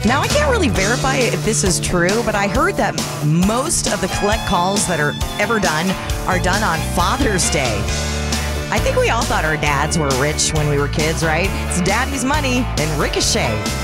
Now, I can't really verify if this is true, but I heard that most of the collect calls that are ever done are done on Father's Day. I think we all thought our dads were rich when we were kids, right? It's daddy's money and ricochet.